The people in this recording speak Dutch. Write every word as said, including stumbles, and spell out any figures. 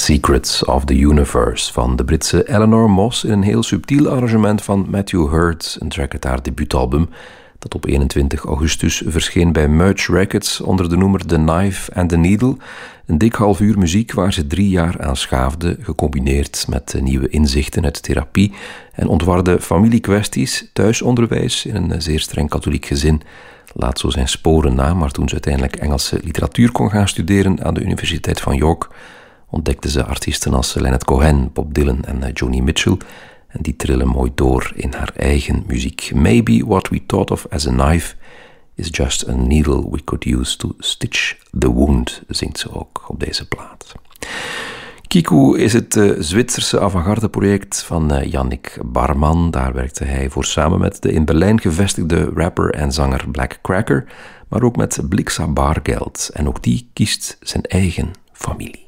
Secrets of the Universe van de Britse Eleanor Moss in een heel subtiel arrangement van Matthew Hurt, een track uit haar debuutalbum dat op eenentwintig augustus verscheen bij Merge Records onder de noemer The Knife and the Needle. Een dik half uur muziek waar ze drie jaar aan schaafde, gecombineerd met nieuwe inzichten uit therapie en ontwarde familiekwesties. Thuisonderwijs in een zeer streng katholiek gezin laat zo zijn sporen na, maar toen ze uiteindelijk Engelse literatuur kon gaan studeren aan de Universiteit van York, ontdekte ze artiesten als Leonard Cohen, Bob Dylan en Joni Mitchell. En die trillen mooi door in haar eigen muziek. Maybe what we thought of as a knife is just a needle we could use to stitch the wound, zingt ze ook op deze plaat. Kiku is het uh, Zwitserse avant-garde project van uh, Yannick Barman. Daar werkte hij voor samen met de in Berlijn gevestigde rapper en zanger Black Cracker, maar ook met Blixa Bargeld. En ook die kiest zijn eigen familie.